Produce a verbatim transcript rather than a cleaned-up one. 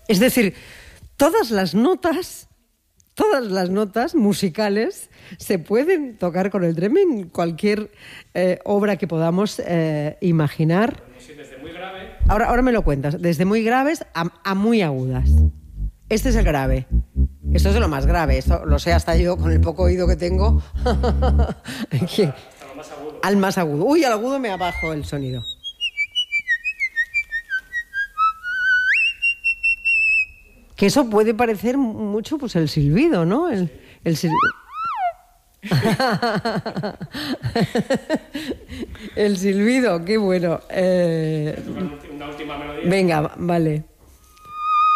Es decir, todas las notas, todas las notas musicales se pueden tocar con el Dremen, cualquier eh, obra que podamos eh, imaginar. Sí, desde muy grave. Ahora, ahora me lo cuentas, desde muy graves a, a muy agudas. Este es el grave. Esto es de lo más grave, esto lo sé hasta yo con el poco oído que tengo. Hasta, hasta lo más agudo. Al más agudo. Uy, al agudo me abajo el sonido. Que eso puede parecer mucho, pues, el silbido, ¿no? El, el silbido. El silbido, qué bueno. Eh... Una última melodía. Venga, vale.